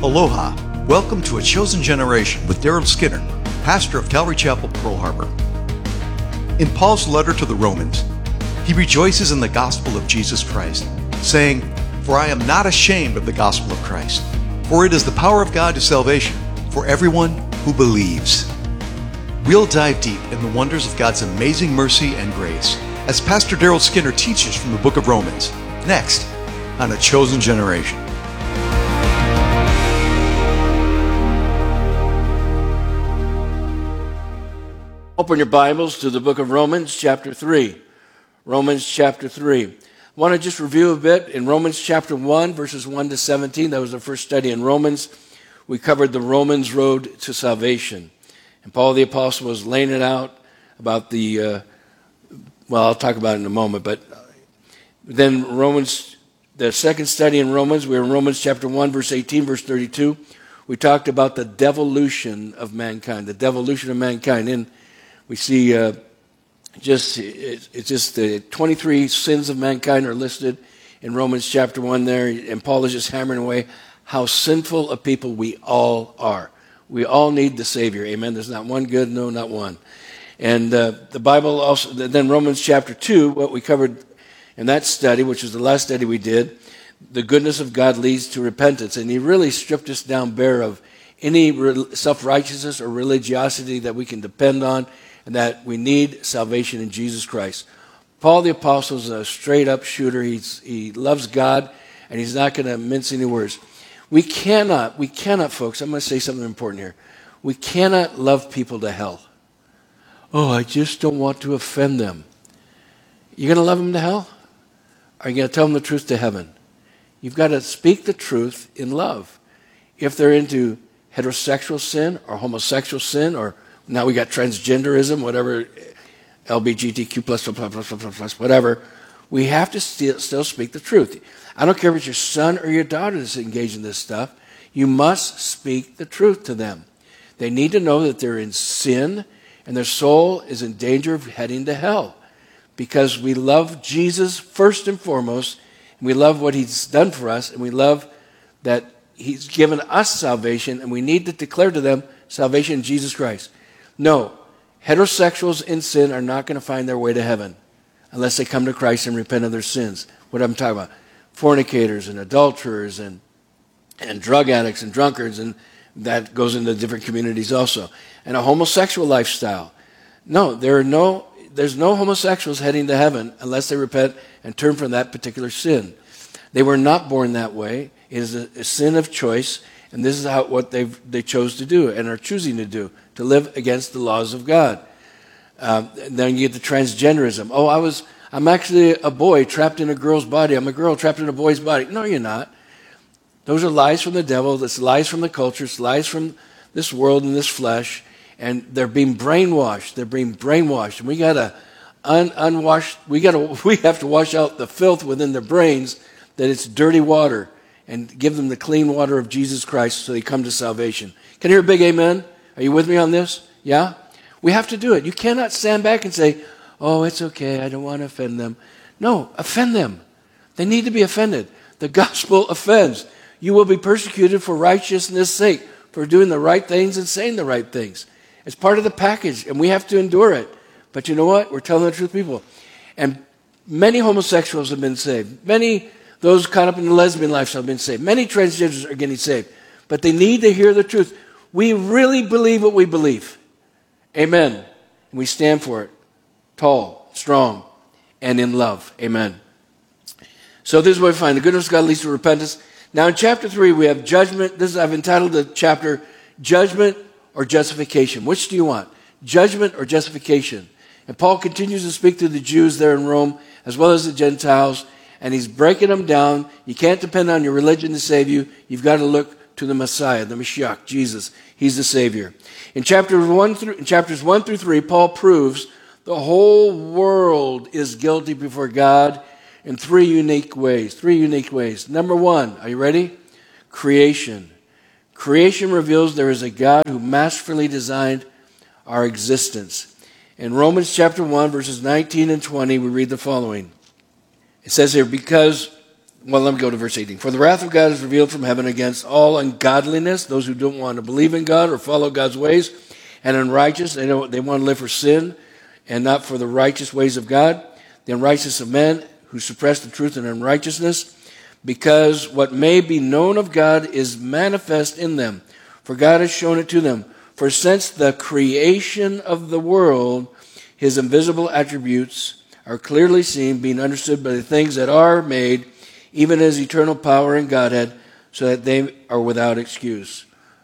Aloha. Welcome to A Chosen Generation with Daryl Skinner, pastor of Calvary Chapel, Pearl Harbor. In Paul's letter to the Romans, he rejoices in the gospel of Jesus Christ, saying, "For I am not ashamed of the gospel of Christ, for it is the power of God to salvation for everyone who believes." We'll dive deep in the wonders of God's amazing mercy and grace as Pastor Daryl Skinner teaches from the book of Romans, next on A Chosen Generation. Open your Bibles to the book of Romans, chapter 3. Romans, chapter 3. I want to just review a bit. In Romans, chapter 1, verses 1 to 17, that was the first study in Romans. We covered the Romans road to salvation. And Paul the Apostle was laying it out about I'll talk about it in a moment. But then Romans, the second study in Romans, we were in Romans, chapter 1, verse 18, verse 32. We talked about the devolution of mankind, And we see it's just the 23 sins of mankind are listed in Romans chapter 1 there, and Paul is just hammering away how sinful a people we all are. We all need the Savior, amen? There's not one good, no, not one. And the Bible also, then Romans chapter 2, what we covered in that study, which was the last study we did, the goodness of God leads to repentance. And he really stripped us down bare of any self-righteousness or religiosity that we can depend on, and that we need salvation in Jesus Christ. Paul the Apostle is a straight-up shooter. He loves God, and he's not going to mince any words. We cannot, folks, I'm going to say something important here. We cannot love people to hell. Oh, I just don't want to offend them. You're going to love them to hell? Are you going to tell them the truth to heaven? You've got to speak the truth in love. If they're into heterosexual sin or homosexual sin, or now we got transgenderism, whatever, LGBTQ plus, whatever. We have to still speak the truth. I don't care if it's your son or your daughter that's engaged in this stuff. You must speak the truth to them. They need to know that they're in sin and their soul is in danger of heading to hell. Because we love Jesus first and foremost, and we love what he's done for us, and we love that he's given us salvation, and we need to declare to them salvation in Jesus Christ. No, heterosexuals in sin are not going to find their way to heaven unless they come to Christ and repent of their sins. What I'm talking about, fornicators and adulterers and drug addicts and drunkards, and that goes into different communities also. And a homosexual lifestyle. No, there's no homosexuals heading to heaven unless they repent and turn from that particular sin. They were not born that way. It is a sin of choice, and this is what they chose to do and are choosing to do, to live against the laws of God. Then you get the transgenderism. Oh, I'm actually a boy trapped in a girl's body. I'm a girl trapped in a boy's body. No, you're not. Those are lies from the devil. That's lies from the culture. It's lies from this world and this flesh. And they're being brainwashed. And we got to we have to wash out the filth within their brains, that it's dirty water, and give them the clean water of Jesus Christ so they come to salvation. Can I hear a big amen? Are you with me on this? Yeah? We have to do it. You cannot stand back and say, oh, it's okay, I don't want to offend them. No, offend them. They need to be offended. The gospel offends. You will be persecuted for righteousness' sake, for doing the right things and saying the right things. It's part of the package, and we have to endure it. But you know what? We're telling the truth, people. And many homosexuals have been saved. Many, those caught up in the lesbian lifestyle have been saved. Many transgenders are getting saved. But they need to hear the truth. We really believe what we believe. Amen. And we stand for it. Tall, strong, and in love. Amen. So this is what we find. The goodness of God leads to repentance. Now in chapter 3 we have judgment. I've entitled the chapter Judgment or Justification. Which do you want? Judgment or justification? And Paul continues to speak to the Jews there in Rome as well as the Gentiles. And he's breaking them down. You can't depend on your religion to save you. You've got to look to the Messiah, the Mashiach, Jesus. He's the Savior. In chapters 1 through 3, Paul proves the whole world is guilty before God in three unique ways. Number one, are you ready? Creation. Creation reveals there is a God who masterfully designed our existence. In Romans chapter 1, verses 19 and 20, we read the following. It says here, because Well, let me go to verse 18. For the wrath of God is revealed from heaven against all ungodliness, those who don't want to believe in God or follow God's ways, and unrighteous. They want to live for sin and not for the righteous ways of God. The unrighteous of men who suppress the truth in unrighteousness, because what may be known of God is manifest in them, for God has shown it to them. For since the creation of the world, his invisible attributes are clearly seen, being understood by the things that are made, even his eternal power and Godhead, so that they are without excuse.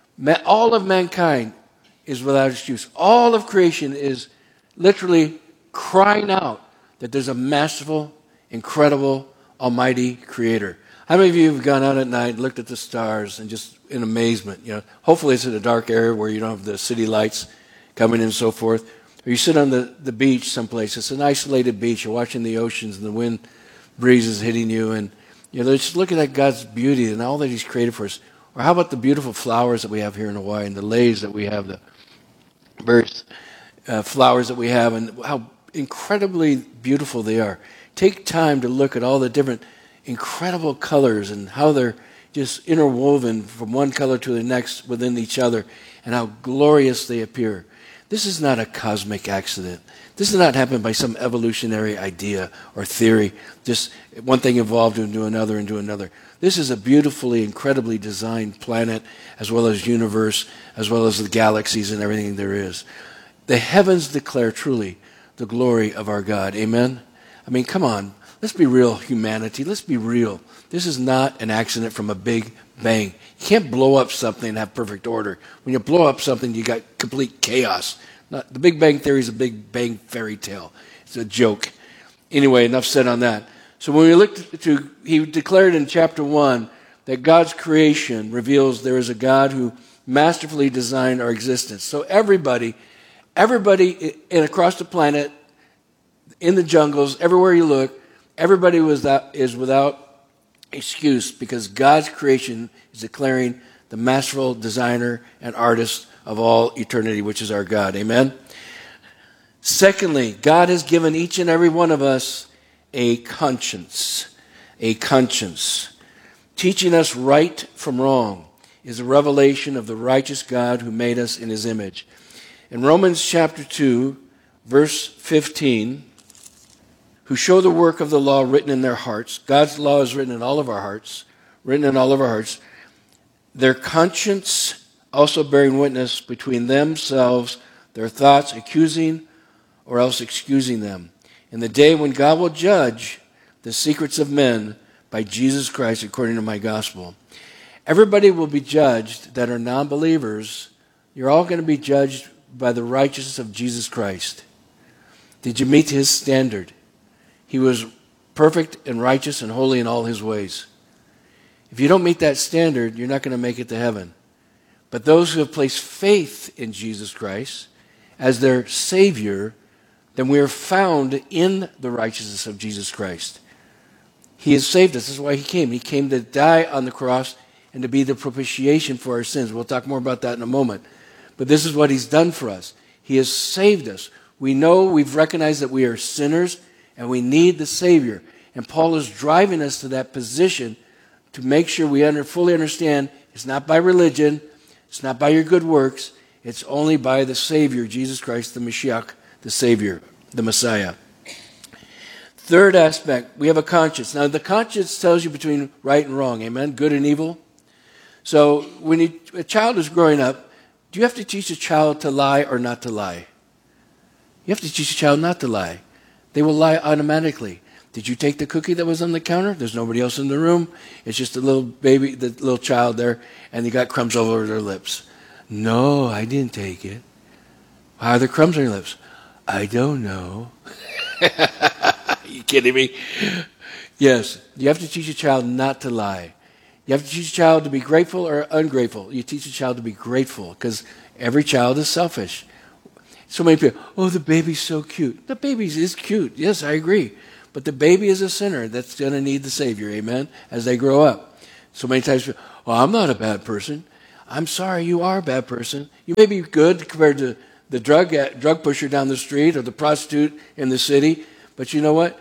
All of mankind is without excuse. All of creation is literally crying out that there's a masterful, incredible, almighty creator. How many of you have gone out at night, looked at the stars, and just in amazement? Hopefully it's in a dark area where you don't have the city lights coming in and so forth. Or you sit on the beach someplace. It's an isolated beach. You're watching the oceans and the wind breezes hitting you, and just looking at God's beauty and all that he's created for us. Or how about the beautiful flowers that we have here in Hawaii, and the leis that we have, the various flowers that we have, and how incredibly beautiful they are. Take time to look at all the different incredible colors and how they're just interwoven from one color to the next within each other, and how glorious they appear. This is not a cosmic accident. This does not happen by some evolutionary idea or theory. Just one thing evolved into another, into another. This is a beautifully, incredibly designed planet, as well as universe, as well as the galaxies and everything there is. The heavens declare truly the glory of our God. Amen? I mean, come on. Let's be real, humanity. Let's be real. This is not an accident from a big bang. You can't blow up something and have perfect order. When you blow up something, you got complete chaos. The Big Bang Theory is a Big Bang fairy tale. It's a joke. Anyway, enough said on that. So when we look he declared in chapter 1 that God's creation reveals there is a God who masterfully designed our existence. So everybody across the planet, in the jungles, everywhere you look, everybody is without excuse, because God's creation is declaring the masterful designer and artist of all eternity, which is our God. Amen? Secondly, God has given each and every one of us a conscience. A conscience. Teaching us right from wrong is a revelation of the righteous God who made us in his image. In Romans chapter 2, verse 15, who show the work of the law written in their hearts. God's law is written in all of our hearts, their conscience also bearing witness between themselves, their thoughts accusing or else excusing them. In the day when God will judge the secrets of men by Jesus Christ according to my gospel. Everybody will be judged that are non-believers. You're all going to be judged by the righteousness of Jesus Christ. Did you meet his standard? He was perfect and righteous and holy in all his ways. If you don't meet that standard, you're not going to make it to heaven. But those who have placed faith in Jesus Christ as their Savior, then we are found in the righteousness of Jesus Christ. He has saved us. This is why he came. He came to die on the cross and to be the propitiation for our sins. We'll talk more about that in a moment. But this is what he's done for us. He has saved us. We've recognized that we are sinners and we need the Savior. And Paul is driving us to that position to make sure we fully understand it's not by religion, it's not by your good works, it's only by the Savior, Jesus Christ, the Mashiach, the Savior, the Messiah. Third aspect, we have a conscience. Now, the conscience tells you between right and wrong, amen? Good and evil. So, when a child is growing up, do you have to teach a child to lie or not to lie? You have to teach a child not to lie. They will lie automatically. Did you take the cookie that was on the counter? There's nobody else in the room. It's just the little baby, the little child there, and they got crumbs all over their lips. No, I didn't take it. Why are there crumbs on your lips? I don't know. Are you kidding me? Yes, you have to teach a child not to lie. You have to teach a child to be grateful or ungrateful. You teach a child to be grateful because every child is selfish. So many people, oh, the baby's so cute. The baby is cute. Yes, I agree. But the baby is a sinner that's going to need the Savior, amen, as they grow up. So many times, oh, I'm not a bad person. I'm sorry, you are a bad person. You may be good compared to the drug pusher down the street or the prostitute in the city, but you know what?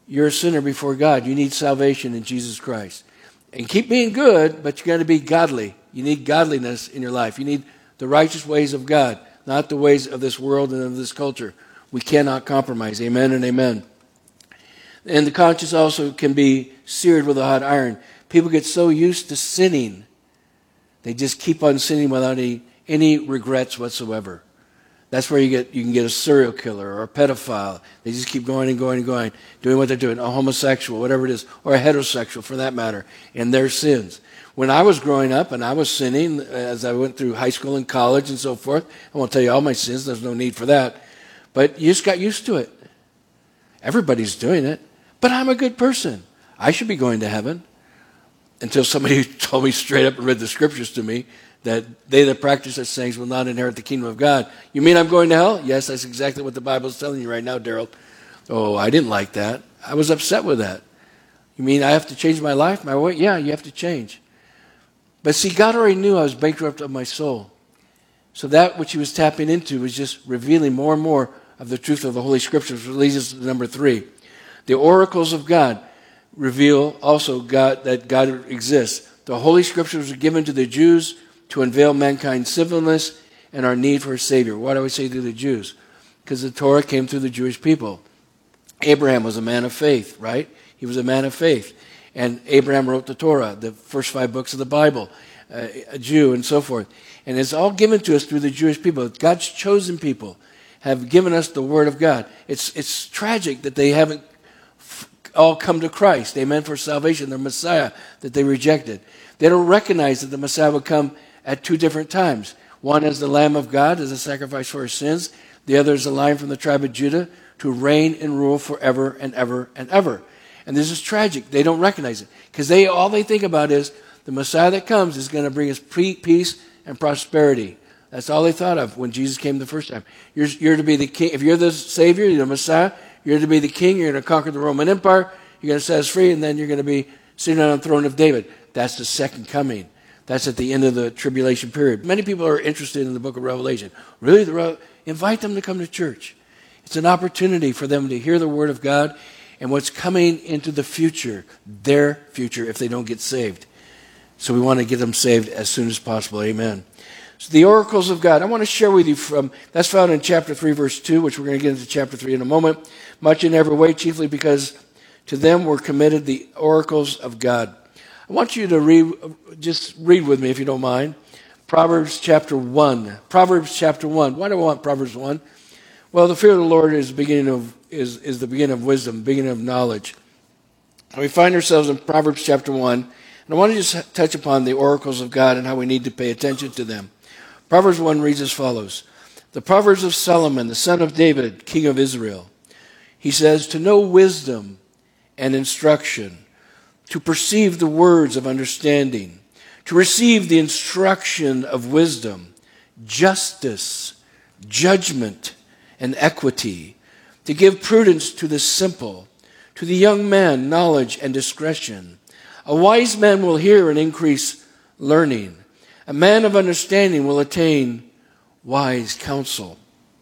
you're a sinner before God. You need salvation in Jesus Christ. And keep being good, but you got to be godly. You need godliness in your life. You need the righteous ways of God, not the ways of this world and of this culture. We cannot compromise. Amen and amen. And the conscience also can be seared with a hot iron. People get so used to sinning, they just keep on sinning without any regrets whatsoever. That's where you can get a serial killer or a pedophile. They just keep going and going and going, doing what they're doing, a homosexual, whatever it is, or a heterosexual for that matter, in their sins. When I was growing up and I was sinning, as I went through high school and college and so forth, I won't tell you all my sins, there's no need for that. But you just got used to it. Everybody's doing it. But I'm a good person. I should be going to heaven. Until somebody told me straight up and read the scriptures to me that they that practice such things will not inherit the kingdom of God. You mean I'm going to hell? Yes, that's exactly what the Bible is telling you right now, Daryl. Oh, I didn't like that. I was upset with that. You mean I have to change my life, my way? Yeah, you have to change. But see, God already knew I was bankrupt of my soul. So that which he was tapping into was just revealing more and more of the truth of the Holy Scriptures, which leads us to number 3. The oracles of God reveal also that God exists. The Holy Scriptures were given to the Jews to unveil mankind's sinfulness and our need for a Savior. Why do I say to the Jews? Because the Torah came through the Jewish people. Abraham was a man of faith, right? He was a man of faith. And Abraham wrote the Torah, the first 5 books of the Bible, a Jew and so forth. And it's all given to us through the Jewish people. God's chosen people have given us the Word of God. It's tragic that they haven't all come to Christ, amen, for salvation, the Messiah that they rejected. They don't recognize that the Messiah would come at 2 different times. One as the Lamb of God, as a sacrifice for our sins. The other is the Lion from the tribe of Judah to reign and rule forever and ever and ever. And this is tragic. They don't recognize it. Because all they think about is the Messiah that comes is going to bring us peace and prosperity. That's all they thought of when Jesus came the first time. You're to be the king. If you're the Savior, you're the Messiah, you're to be the king, you're going to conquer the Roman Empire, you're going to set us free, and then you're going to be sitting on the throne of David. That's the second coming. That's at the end of the tribulation period. Many people are interested in the book of Revelation. Really? Invite them to come to church. It's an opportunity for them to hear the word of God and what's coming into the future, their future, if they don't get saved. So we want to get them saved as soon as possible. Amen. So the oracles of God. I want to share with you that's found in chapter 3, verse 2, which we're going to get into chapter 3 in a moment. Much in every way, chiefly because to them were committed the oracles of God. I want you to read with me, if you don't mind, Proverbs chapter 1. Proverbs chapter 1. Why do I want Proverbs 1? Well, the fear of the Lord is the beginning of wisdom, beginning of knowledge. We find ourselves in Proverbs chapter 1, and I want to just touch upon the oracles of God and how we need to pay attention to them. Proverbs 1 reads as follows. The Proverbs of Solomon, the son of David, king of Israel. He says, to know wisdom and instruction, to perceive the words of understanding, to receive the instruction of wisdom, justice, judgment, and equity, to give prudence to the simple, to the young man knowledge and discretion. A wise man will hear and increase learning. A man of understanding will attain wise counsel.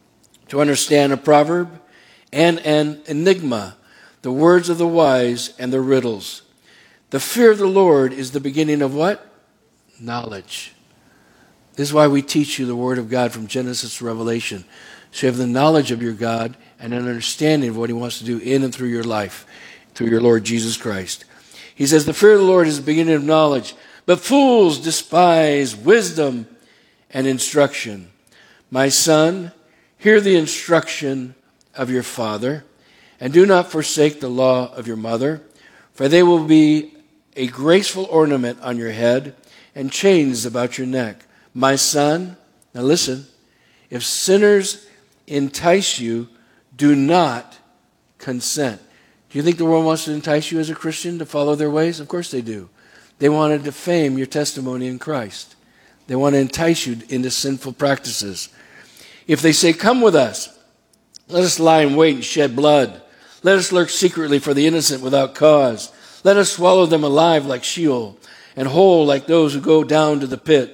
To understand a proverb and an enigma, the words of the wise and their riddles. The fear of the Lord is the beginning of what? Knowledge. This is why we teach you the Word of God from Genesis to Revelation. So you have the knowledge of your God and an understanding of what He wants to do in and through your life, through your Lord Jesus Christ. He says, the fear of the Lord is the beginning of knowledge, but fools despise wisdom and instruction. My son, hear the instruction of your father, and do not forsake the law of your mother, for they will be a graceful ornament on your head and chains about your neck. My son, now listen, if sinners entice you, do not consent. Do you think the world wants to entice you as a Christian to follow their ways? Of course they do. They want to defame your testimony in Christ. They want to entice you into sinful practices. If they say, come with us, let us lie in wait and shed blood. Let us lurk secretly for the innocent without cause. Let us swallow them alive like Sheol, and whole like those who go down to the pit.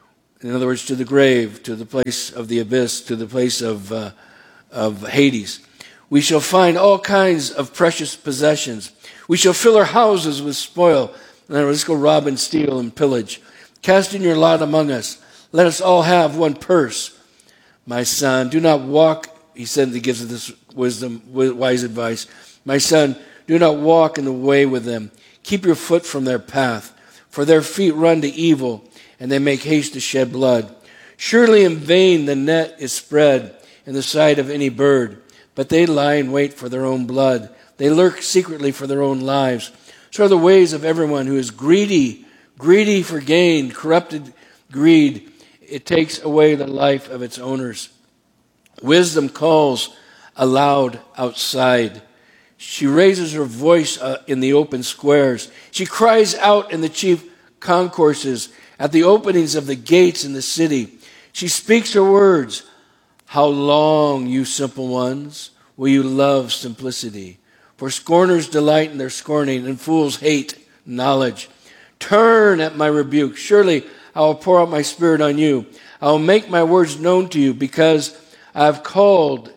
In other words, to the grave, to the place of the abyss, to the place of Hades. We shall find all kinds of precious possessions. We shall fill our houses with spoil. Now let's go rob and steal and pillage. Cast in your lot among us. Let us all have one purse. My son, do not walk, he said, he gives us this wisdom, wise advice. My son, do not walk in the way with them. Keep your foot from their path. For their feet run to evil, and they make haste to shed blood. Surely in vain the net is spread in the sight of any bird, but they lie in wait for their own blood. They lurk secretly for their own lives. So are the ways of everyone who is greedy for gain, corrupted greed. It takes away the life of its owners. Wisdom calls aloud outside. She raises her voice in the open squares. She cries out in the chief concourses, at the openings of the gates in the city. She speaks her words. How long, you simple ones, will you love simplicity? For scorners delight in their scorning, and fools hate knowledge. Turn at my rebuke. Surely I will pour out my spirit on you. I will make my words known to you because I have called.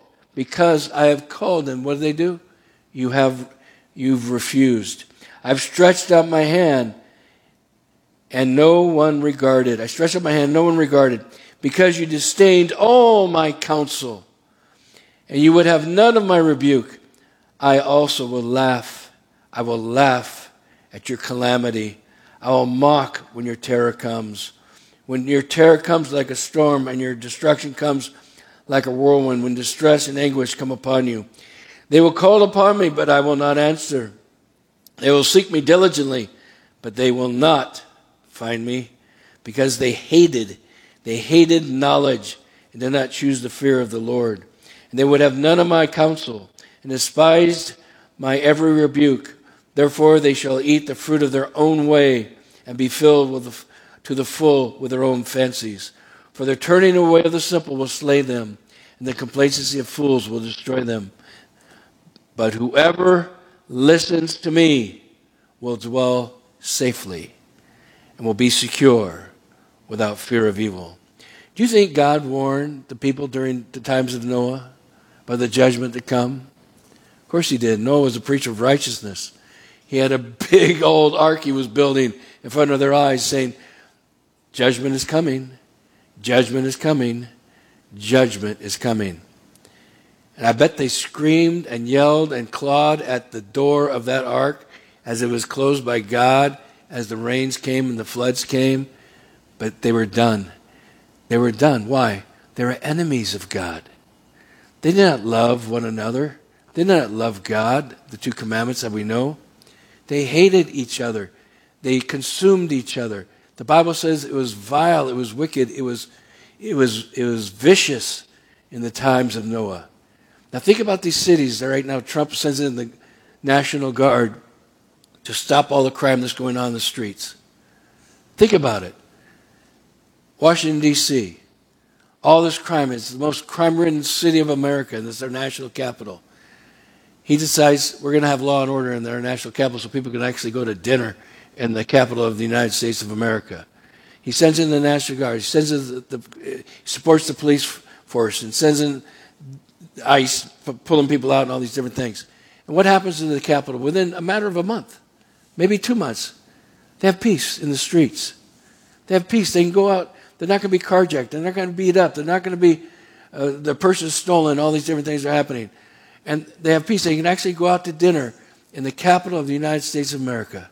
And what do they do? You've refused. I've stretched out my hand, and no one regarded. I stretched out my hand, no one regarded. Because you disdained all my counsel, and you would have none of my rebuke, I also will laugh. I will laugh at your calamity. I will mock when your terror comes. When your terror comes like a storm, and your destruction comes like a whirlwind, when distress and anguish come upon you. They will call upon me, but I will not answer. They will seek me diligently, but they will not find me, because they hated knowledge and did not choose the fear of the Lord. And they would have none of my counsel and despised my every rebuke. Therefore they shall eat the fruit of their own way and be filled to the full with their own fancies. For the turning away of the simple will slay them, and the complacency of fools will destroy them. But whoever listens to me will dwell safely and will be secure without fear of evil. Do you think God warned the people during the times of Noah about the judgment to come? Of course he did. Noah was a preacher of righteousness. He had a big old ark he was building in front of their eyes saying, judgment is coming, judgment is coming, judgment is coming. And I bet they screamed and yelled and clawed at the door of that ark as it was closed by God, as the rains came and the floods came. But they were done. They were done. Why? They were enemies of God. They did not love one another. They did not love God, the two commandments that we know. They hated each other. They consumed each other. The Bible says it was vile, it was wicked, it was vicious in the times of Noah. Now think about these cities that right now Trump sends in the National Guard to stop all the crime that's going on in the streets. Think about it. Washington, D.C., all this crime. It's the most crime-ridden city of America, and it's their national capital. He decides we're going to have law and order in their national capital so people can actually go to dinner in the capital of the United States of America. He sends in the National Guard. He sends in he supports the police force and sends in ICE, pulling people out and all these different things. And what happens in the capital? Within a matter of a month, maybe 2 months, they have peace in the streets. They have peace. They can go out. They're not going to be carjacked. They're not going to be beat up. They're not going to be, their purse is stolen. All these different things are happening. And they have peace. They can actually go out to dinner in the capital of the United States of America.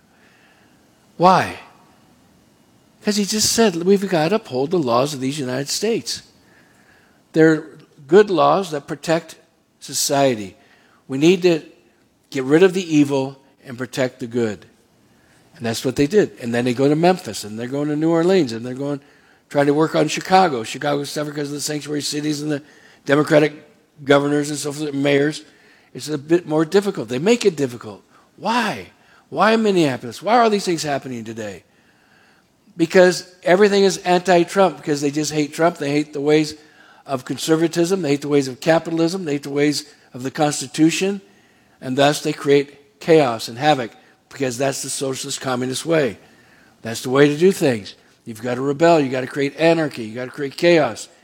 Why? Because he just said, we've got to uphold the laws of these United States. They're good laws that protect society. We need to get rid of the evil and protect the good. And that's what they did. And then they go to Memphis, and they're going to New Orleans, and they're going trying to work on Chicago. Chicago's tougher because of the sanctuary cities and the Democratic governors and so forth, mayors. It's a bit more difficult. They make it difficult. Why? Why Minneapolis? Why are all these things happening today? Because everything is anti-Trump, because they just hate Trump. They hate the ways of conservatism. They hate the ways of capitalism. They hate the ways of the Constitution. And thus they create chaos and havoc, because that's the socialist communist way. That's the way to do things. You've got to rebel. You've got to create anarchy. You've got to create chaos.